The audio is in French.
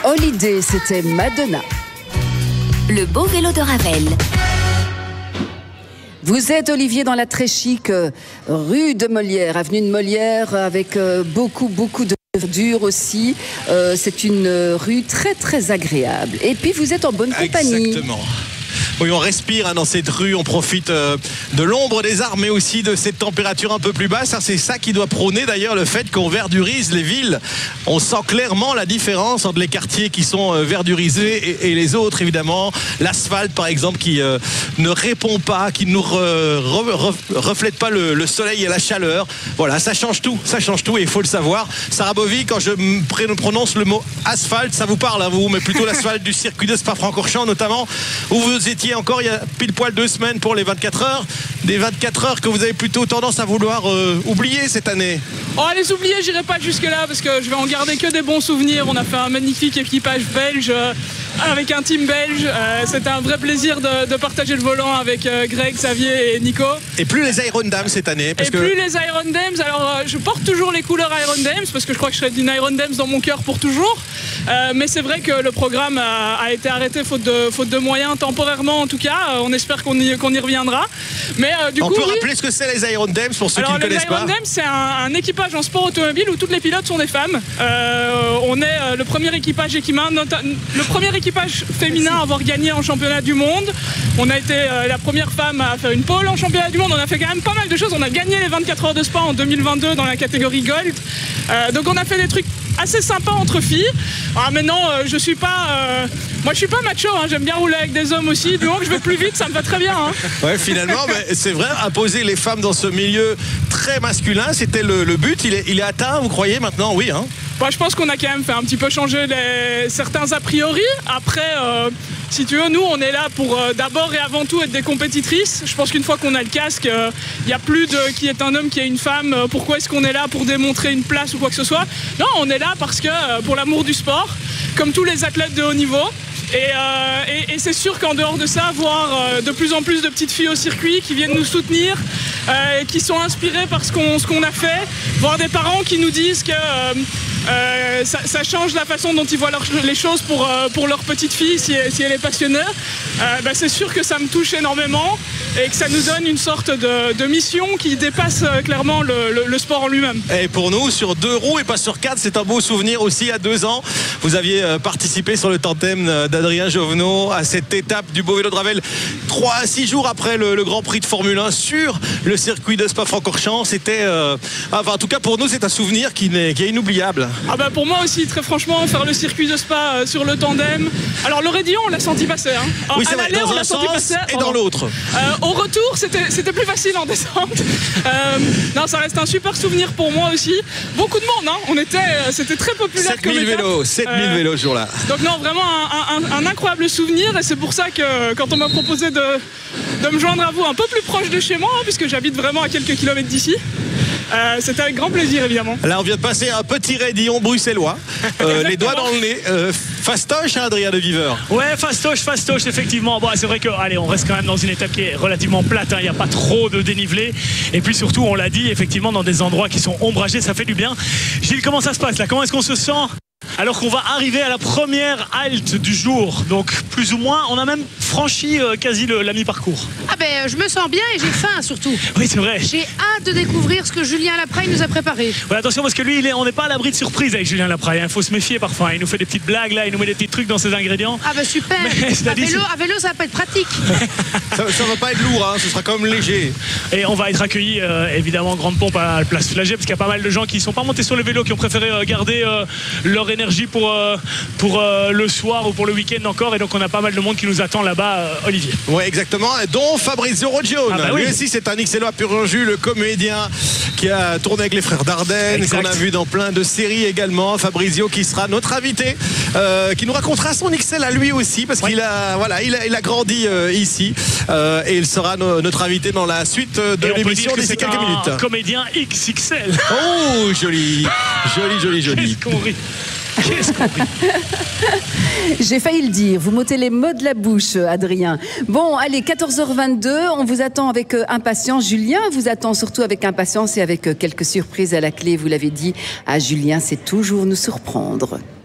Holiday, c'était Madonna. Le beau vélo de Ravel. Vous êtes, Olivier, dans la très chic rue de Molière, avenue de Molière, avec beaucoup de verdure aussi. C'est une rue très, très agréable. Et puis, vous êtes en bonne compagnie. Exactement. Oui, on respire dans cette rue, on profite de l'ombre des arbres, mais aussi de cette température un peu plus basse. C'est ça qui doit prôner d'ailleurs le fait qu'on verdurise les villes. On sent clairement la différence entre les quartiers qui sont verdurisés et les autres, évidemment. L'asphalte, par exemple, qui ne répond pas, qui ne nous reflète pas le soleil et la chaleur. Voilà, ça change tout et il faut le savoir. Sarah Bovy, quand je prononce le mot asphalte, ça vous parle, hein, vous, mais plutôt l'asphalte du circuit de Spa-Francorchamps notamment, où vous étiez encore il y a pile poil 2 semaines pour les 24 heures. Des 24 heures que vous avez plutôt tendance à vouloir oublier cette année. Oh, les oublier, j'irai pas jusque là parce que je vais en garder que des bons souvenirs. On a fait un magnifique équipage belge avec un team belge. C'était un vrai plaisir de partager le volant avec Greg, Xavier et Nico. Et plus les Iron Dames cette année plus les Iron Dames. Alors je porte toujours les couleurs Iron Dames parce que je crois que je serai d'une Iron Dames dans mon cœur pour toujours. Mais c'est vrai que le programme a été arrêté faute de moyens, temporairement en tout cas. On espère qu'on y reviendra. Mais du on coup, peut rappeler ce que c'est les Iron Dames pour ceux qui ne connaissent pas. Les Iron Dames, c'est un équipage en sport automobile où toutes les pilotes sont des femmes. On est le premier équipage féminin à avoir gagné en championnat du monde. On a été la première femme à faire une pole en championnat du monde. On a fait quand même pas mal de choses. On a gagné les 24 heures de Spa en 2022 dans la catégorie Gold. Donc on a fait des trucs assez sympas entre filles. Alors maintenant, je suis pas macho, hein, j'aime bien rouler avec des hommes aussi. Du moment que je vais plus vite, ça me va très bien. Hein. Ouais, finalement, mais c'est vrai, imposer les femmes dans ce milieu très masculin, c'était le but. Il est atteint, vous croyez maintenant? Oui, hein. Je pense qu'on a quand même fait un petit peu changer certains a priori. Après, si tu veux, nous, on est là pour d'abord et avant tout être des compétitrices. Je pense qu'une fois qu'on a le casque, il n'y a plus de qui est un homme, qui est une femme. Pourquoi est-ce qu'on est là pour démontrer une place ou quoi que ce soit? Non, on est là parce que pour l'amour du sport, comme tous les athlètes de haut niveau. Et c'est sûr qu'en dehors de ça, voir de plus en plus de petites filles au circuit qui viennent nous soutenir, qui sont inspirées par ce qu'on a fait, voir des parents qui nous disent que ça change la façon dont ils voient les choses pour leur petite fille si elle est passionnée. C'est sûr que ça me touche énormément et que ça nous donne une sorte de mission qui dépasse clairement le sport en lui-même. Et pour nous, sur 2 roues et pas sur 4, c'est un beau souvenir aussi. À 2 ans, vous aviez participé sur le tandem d'Adrien Jovenot à cette étape du beau vélo de Ravel 3 à 6 jours après le Grand Prix de Formule 1 sur le circuit de Spa-Francorchamps. C'était en tout cas pour nous, c'est un souvenir qui est inoubliable. Pour moi aussi, très franchement, faire le circuit de Spa sur le tandem. Alors le Rédillon, on l'a senti passer. Hein. Oui, c'est vrai, dans un sens et dans l'autre. Au retour, c'était plus facile en descente. Non, ça reste un super souvenir pour moi aussi. Beaucoup de monde, hein. C'était très populaire. 7000 vélos, 7000 vélos ce jour-là. Donc non, vraiment un incroyable souvenir. Et c'est pour ça que quand on m'a proposé de me joindre à vous un peu plus proche de chez moi, puisque j'habite vraiment à quelques kilomètres d'ici, c'était avec grand plaisir évidemment. Là on vient de passer un petit raidillon bruxellois, les doigts dans le nez. Fastoche, hein, Adrien de Viveur. Ouais, fastoche effectivement. C'est vrai que on reste quand même dans une étape qui est relativement plate, hein. Il n'y a pas trop de dénivelé. Et puis surtout, on l'a dit, effectivement, dans des endroits qui sont ombragés, ça fait du bien. Gilles, comment ça se passe là? Comment est-ce qu'on se sent alors qu'on va arriver à la première halte du jour? Donc plus ou moins, on a même franchi quasi la mi-parcours. Je me sens bien et j'ai faim surtout. Oui, c'est vrai. J'ai hâte de découvrir ce que Julien Lapraille nous a préparé. Ouais, attention parce que lui, on n'est pas à l'abri de surprise avec Julien Lapraille. Il faut se méfier parfois. Il nous fait des petites blagues là, il nous met des petits trucs dans ses ingrédients. Super. À vélo, ça va pas être pratique. ça va pas être lourd, hein. Ce sera quand même léger. Et on va être accueillis évidemment grande pompe à la place Flagey parce qu'il y a pas mal de gens qui sont pas montés sur le vélo, qui ont préféré garder leur énergie pour le soir ou pour le week-end encore. Et donc on a pas mal de monde qui nous attend là-bas, Olivier. Oui, exactement, dont Fabrizio Rogione. Lui aussi, c'est un XLO pur en jus, le comédien qui a tourné avec les frères Dardenne, qu'on a vu dans plein de séries également. Fabrizio qui sera notre invité, qui nous racontera son XL à lui aussi, parce qu'il a grandi ici, et il sera notre invité dans la suite de l'émission d'ici quelques minutes. Comédien XXL. Oh, joli. Qu'est-ce qu'on rit. J'ai failli le dire, vous m'ôtez les mots de la bouche, Adrien. Bon, allez, 14h22, on vous attend avec impatience. Julien vous attend surtout avec impatience et avec quelques surprises à la clé. Vous l'avez dit, à Julien, c'est toujours nous surprendre.